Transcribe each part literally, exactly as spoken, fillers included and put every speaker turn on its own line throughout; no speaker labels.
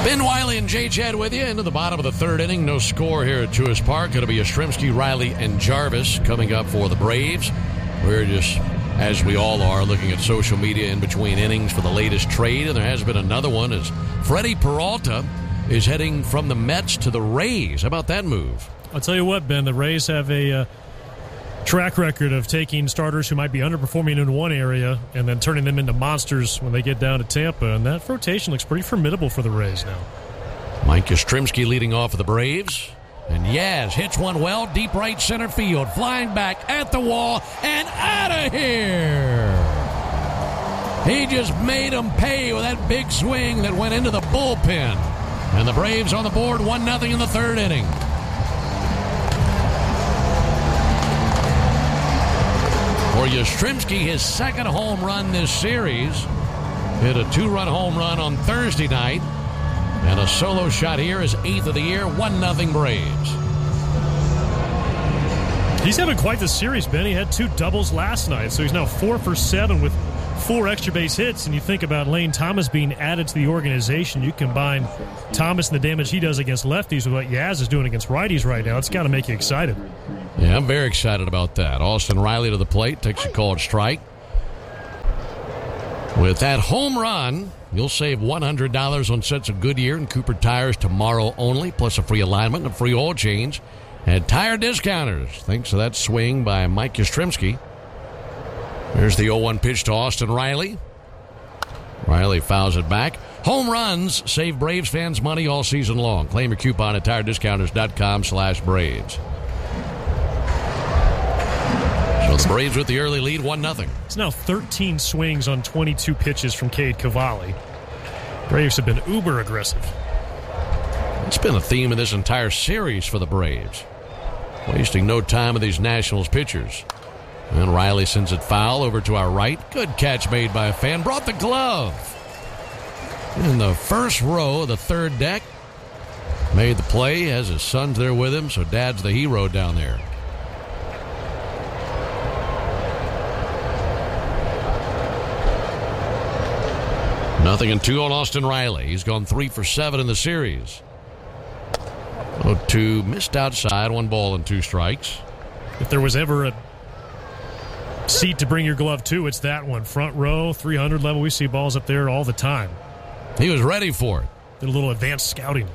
Ben Wiley and Jay Chad with you into the bottom of the third inning. No score here at Truist Park. Going to be Yastrzemski, Riley, and Jarvis coming up for the Braves. We're just, as we all are, looking at social media in between innings for the latest trade, and there has been another one as Freddie Peralta is heading from the Mets to the Rays. How about that move?
I'll tell you what, Ben, the Rays have a uh, track record of taking starters who might be underperforming in one area and then turning them into monsters when they get down to Tampa, and that rotation looks pretty formidable for the Rays now.
Mike Yastrzemski leading off for the Braves. And Yaz hits one well, deep right center field, flying back at the wall and out of here. He just made them pay with that big swing that went into the bullpen. And the Braves on the board, one nothing in the third inning. For Yastrzemski, his second home run this series. Hit a two-run home run on Thursday night. And a solo shot here is eighth of the year, one nothing Braves.
He's having quite the series, Ben. He had two doubles last night, so he's now four for seven with four extra base hits. And you think about Lane Thomas being added to the organization. You combine Thomas and the damage he does against lefties with what Yaz is doing against righties right now. It's got to make you excited.
Yeah, I'm very excited about that. Austin Riley to the plate, takes a called strike. With that home run, you'll save one hundred dollars on sets of Goodyear and Cooper tires tomorrow only, plus a free alignment and a free oil change at Tire Discounters. Thanks to that swing by Mike Yastrzemski. There's the oh one pitch to Austin Riley. Riley fouls it back. Home runs save Braves fans money all season long. Claim your coupon at tire discounters dot com slash Braves. So the Braves with the early lead, one nothing.
It's now thirteen swings on twenty-two pitches from Cade Cavalli. Braves have been uber aggressive.
It's been a theme of this entire series for the Braves. Wasting no time with these Nationals pitchers. And Riley sends it foul over to our right. Good catch made by a fan. Brought the glove. In the first row of the third deck. Made the play. Has his sons there with him, so Dad's the hero down there. Nothing and two on Austin Riley. He's gone three for seven in the series. oh two missed outside, one ball and two strikes.
If there was ever a seat to bring your glove to, it's that one. Front row, three hundred level. We see balls up there all the time.
He was ready for it.
Did a little advanced scouting.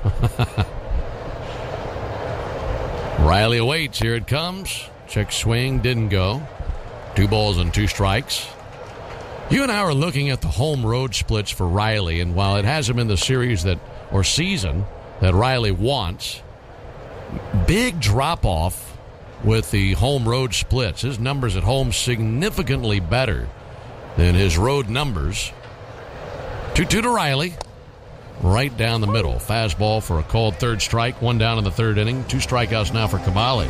Riley awaits. Here it comes. Check swing. Didn't go. Two balls and two strikes. You and I are looking at the home road splits for Riley, and while it hasn't been the series that or season that Riley wants, big drop-off with the home road splits. His numbers at home significantly better than his road numbers. two two to Riley. Right down the middle. Fastball for a called third strike. One down in the third inning. Two strikeouts now for Cavalli.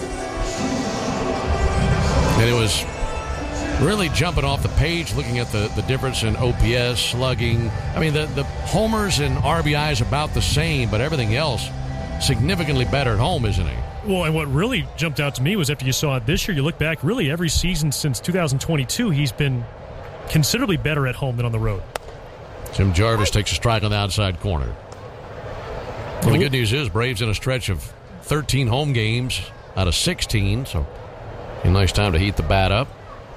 And it was really jumping off the page, looking at the, the difference in O P S, slugging. I mean, the, the homers and R B Is about the same, but everything else significantly better at home, isn't he?
Well, and what really jumped out to me was after you saw it this year, you look back, really every season since two thousand twenty-two, he's been considerably better at home than on the road.
Jim Jarvis takes a strike on the outside corner. Well, the good news is Braves in a stretch of thirteen home games out of sixteen, so a nice time to heat the bat up.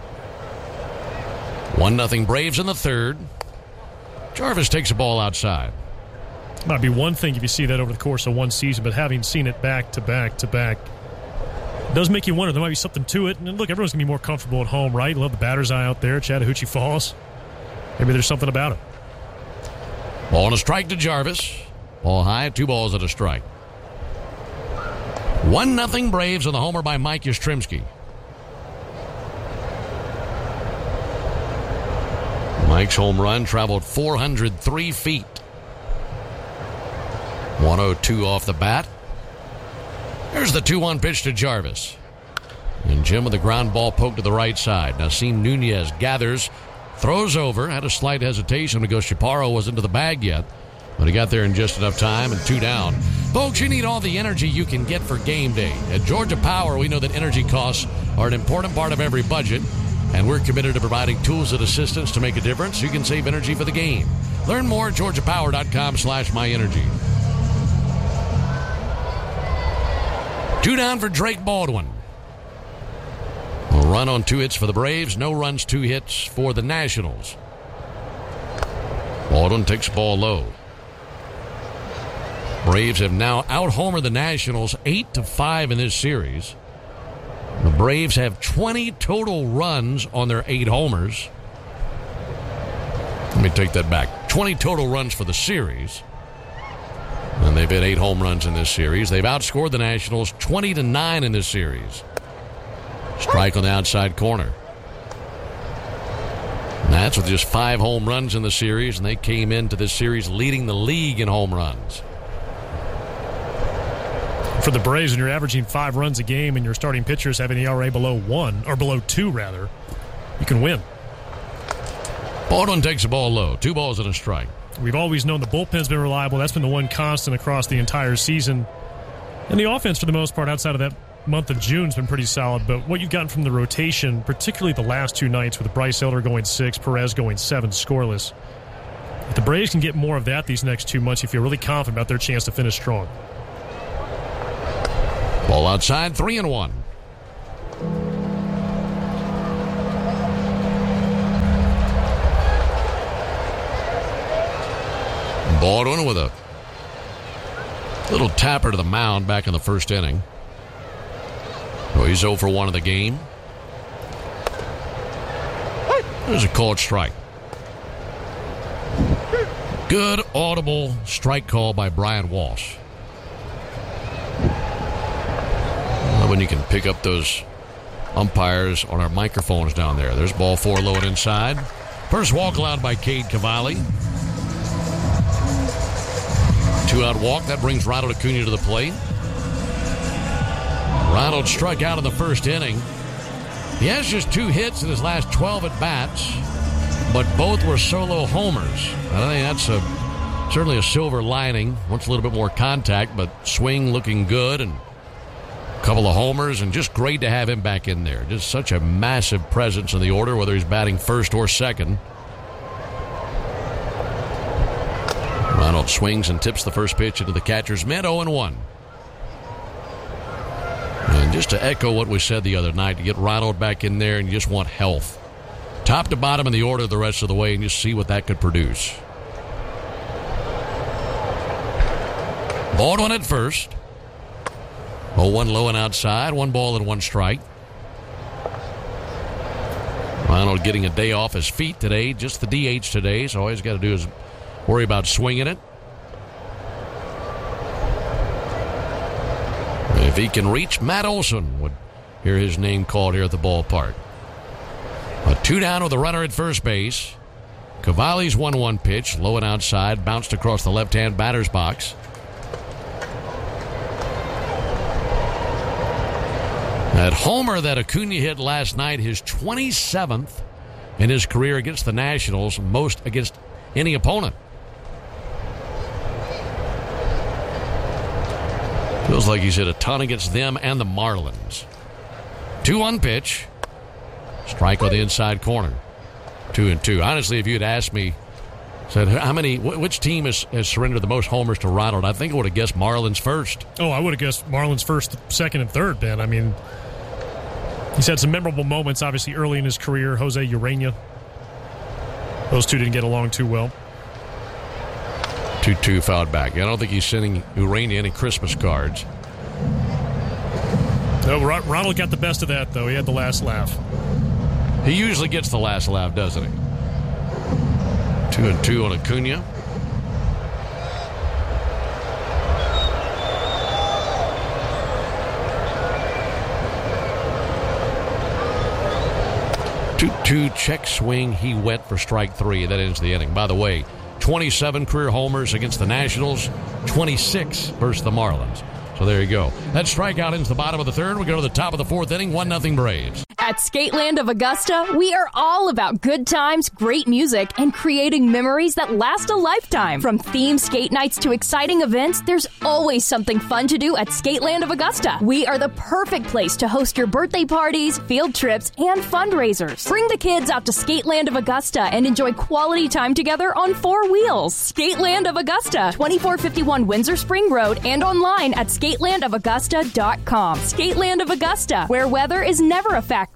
One nothing Braves in the third. Jarvis takes a ball outside.
Might be one thing if you see that over the course of one season, but having seen it back to back to back, it does make you wonder. There might be something to it. And look, everyone's going to be more comfortable at home, right? Love the batter's eye out there, Chattahoochee Falls. Maybe there's something about it.
Ball and a strike to Jarvis. Ball high, two balls and a strike. One nothing Braves on the homer by Mike Yastrzemski. Mike's home run traveled four hundred three feet. one oh two off the bat. There's the two one pitch to Jarvis. And Jim with the ground ball poked to the right side. Nasim Nunez gathers, throws over, had a slight hesitation because Chaparro wasn't to the bag yet. But he got there in just enough time, and two down. Folks, you need all the energy you can get for game day. At Georgia Power, we know that energy costs are an important part of every budget, and we're committed to providing tools and assistance to make a difference so you can save energy for the game. Learn more at georgiapower.com slash myenergy. Two down for Drake Baldwin. A run on two hits for the Braves. No runs, two hits for the Nationals. Baldwin takes the ball low. Braves have now out-homered the Nationals eight to five in this series. The Braves have twenty total runs on their eight homers. Let me take that back. twenty total runs for the series. And they've hit eight home runs in this series. They've outscored the Nationals twenty to nine in this series. Strike on the outside corner. And that's with just five home runs in the series, and they came into this series leading the league in home runs.
For the Braves, when you're averaging five runs a game and your starting pitchers have an E R A below one, or below two, rather, you can win.
Baldwin takes the ball low. Two balls and a strike.
We've always known the bullpen's been reliable. That's been the one constant across the entire season. And the offense, for the most part, outside of that month of June, has been pretty solid. But what you've gotten from the rotation, particularly the last two nights with Bryce Elder going six, Perez going seven, scoreless. If the Braves can get more of that these next two months, you feel really confident about their chance to finish strong.
Ball outside, three and one. Baldwin with a little tapper to the mound back in the first inning. Oh, he's oh for one in the game. There's a called strike. Good audible strike call by Brian Walsh. When you can pick up those umpires on our microphones down there. There's ball four low and inside. First walk allowed by Cade Cavalli. Two out walk. That brings Ronald Acuna to the plate. Ronald struck out in the first inning. He has just two hits in his last twelve at-bats, but both were solo homers. I think that's a, certainly a silver lining. Wants a little bit more contact, but swing looking good and a couple of homers, and just great to have him back in there. Just such a massive presence in the order, whether he's batting first or second. Ronald swings and tips the first pitch into the catcher's mitt, oh and one. And just to echo what we said the other night, to get Ronald back in there and you just want health. Top to bottom in the order the rest of the way and just see what that could produce. Baldwin at first. oh one low and outside. One ball and one strike. Ronald getting a day off his feet today. Just the D H today. So all he's got to do is worry about swinging it. If he can reach, Matt Olson would hear his name called here at the ballpark. A two down with a runner at first base. Cavalli's one one pitch. Low and outside. Bounced across the left-hand batter's box. That homer that Acuna hit last night, his twenty-seventh in his career against the Nationals, most against any opponent. Feels like he's hit a ton against them and the Marlins. two one pitch. Strike on the inside corner. Two and two. Honestly, if you had asked me, said how many, which team has, has surrendered the most homers to Ronald, I think I would have guessed Marlins first.
Oh, I would have guessed Marlins first, second, and third, Ben. I mean, he's had some memorable moments, obviously, early in his career. Jose Urena. Those two didn't get along too well.
two two fouled back. I don't think he's sending Urena any Christmas cards.
No, Ronald got the best of that, though. He had the last laugh.
He usually gets the last laugh, doesn't he? Two and two on Acuna. two two check swing. He went for strike three. That ends the inning. By the way, twenty-seven career homers against the Nationals, twenty-six versus the Marlins. So there you go. That strikeout ends the bottom of the third. We go to the top of the fourth inning, one nothing Braves.
At Skateland of Augusta, we are all about good times, great music, and creating memories that last a lifetime. From themed skate nights to exciting events, there's always something fun to do at Skateland of Augusta. We are the perfect place to host your birthday parties, field trips, and fundraisers. Bring the kids out to Skateland of Augusta and enjoy quality time together on four wheels. Skateland of Augusta, twenty-four fifty-one Windsor Spring Road, and online at skateland of augusta dot com. Skateland of Augusta, where weather is never a factor.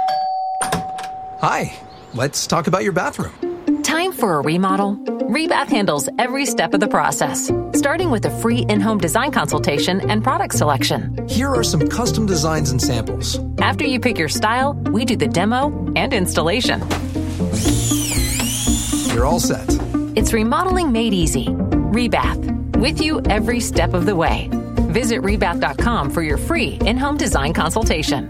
Hi, let's talk about your bathroom.
Time for a remodel? Rebath handles every step of the process, starting with a free in-home design consultation and product selection.
Here are some custom designs and samples.
After you pick your style, we do the demo and installation.
You're all set.
It's remodeling made easy. Rebath, with you every step of the way. Visit rebath dot com for your free in-home design consultation.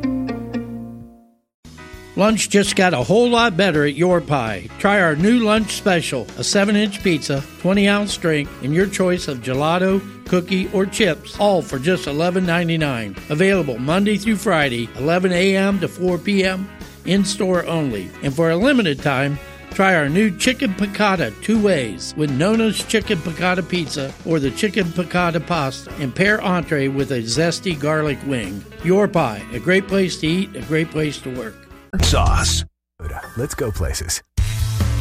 Lunch just got a whole lot better at Your Pie. Try our new lunch special, a seven-inch pizza, twenty-ounce drink, and your choice of gelato, cookie, or chips, all for just eleven ninety-nine. Available Monday through Friday, eleven a.m. to four p.m., in-store only. And for a limited time, try our new Chicken Piccata two ways with Nona's Chicken Piccata Pizza or the Chicken Piccata Pasta, and pair entree with a zesty garlic wing. Your Pie, a great place to eat, a great place to work.
Sauce. Let's go places.